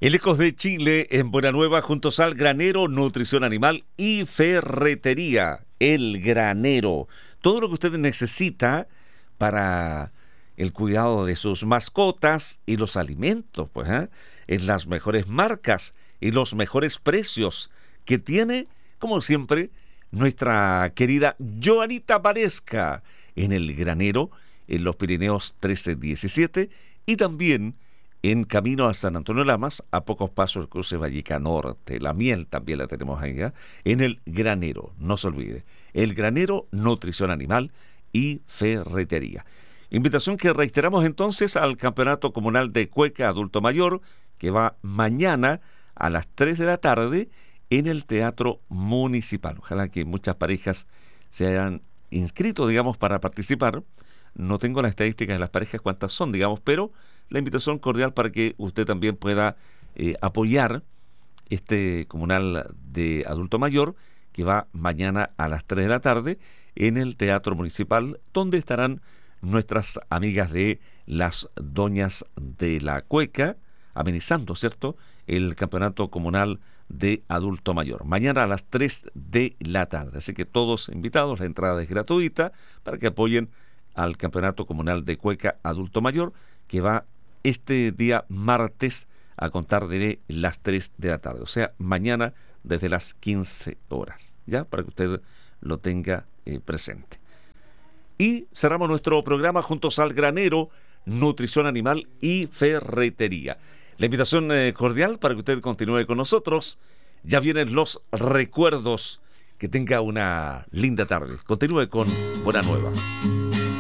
El Ecos de Chile en Buenanueva, juntos al Granero, Nutrición Animal y Ferretería. El Granero. Todo lo que usted necesita para el cuidado de sus mascotas y los alimentos, en las mejores marcas y los mejores precios que tiene, como siempre, nuestra querida Joanita Varesca en el Granero, en los Pirineos 1317 y también en camino a San Antonio Lamas, a pocos pasos del cruce Valleca Norte. La miel también la tenemos allá, en el Granero, no se olvide. El Granero, Nutrición Animal y Ferretería. Invitación que reiteramos entonces al Campeonato Comunal de Cueca Adulto Mayor, que va mañana a las 3 de la tarde en el Teatro Municipal. Ojalá que muchas parejas se hayan inscrito, para participar. No tengo la estadística de las parejas, cuántas son, pero la invitación cordial para que usted también pueda apoyar este comunal de adulto mayor que va mañana a las 3 de la tarde en el Teatro Municipal, donde estarán nuestras amigas de las Doñas de la Cueca, amenizando, ¿cierto?, el Campeonato Comunal de Adulto Mayor. Mañana a las 3 de la tarde. Así que todos invitados, la entrada es gratuita para que apoyen al Campeonato Comunal de Cueca Adulto Mayor, que va este día martes a contar de las 3 de la tarde, o sea, mañana desde las 15 horas, ¿ya? Para que usted lo tenga presente. Y cerramos nuestro programa juntos al Granero, Nutrición Animal y Ferretería. La invitación cordial para que usted continúe con nosotros. Ya vienen los recuerdos. Que tenga una linda tarde. Continúe con Buenanueva.